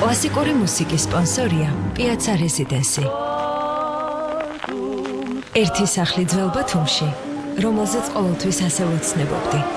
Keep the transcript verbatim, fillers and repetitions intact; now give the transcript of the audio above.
კლასიკური მუსიკის სპონსორია პიაცა რეზიდენსი. ერთი სახლი ძველ ბათუმში, რომელზეც ყოველთვის ასე ვეცნებობდი.